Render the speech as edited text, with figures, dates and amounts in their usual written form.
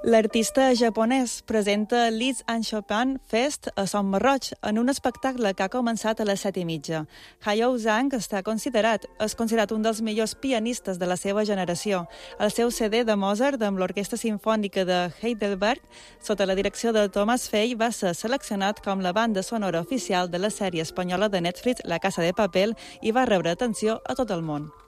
L'artista japonès presenta Liszt and Chopin Fest a Son Marroig en un espectacle que ha començat a les 7:30. Hayao Zhang és considerat un dels millors pianistes de la seva generació. El seu CD de Mozart amb l'Orquestra Simfònica de Heidelberg, sota la direcció de Thomas Fey, va ser seleccionat com la banda sonora oficial de la sèrie espanyola de Netflix La Casa de Papel i va rebre atenció a tot el món.